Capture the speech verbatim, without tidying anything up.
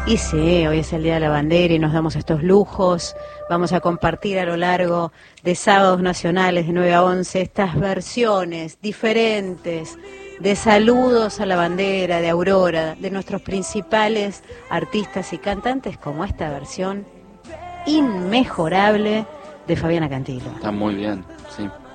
Y sí, hoy es el Día de la Bandera y nos damos estos lujos. Vamos a compartir a lo largo de sábados nacionales de nueve a once estas versiones diferentes de saludos a la bandera, de Aurora, de nuestros principales artistas y cantantes, como esta versión inmejorable de Fabiana Cantilo. Está muy bien, sí.